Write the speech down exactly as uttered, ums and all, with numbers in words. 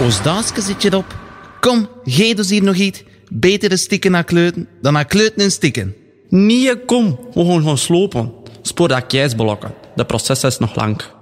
Oostduitske zit je op. Kom, geef dus hier nog iets. Betere stikken naar kleuten dan naar kleuten en stikken. Nee, kom. We gaan gaan slopen. Spoor dat keisblokken. De proces is nog lang.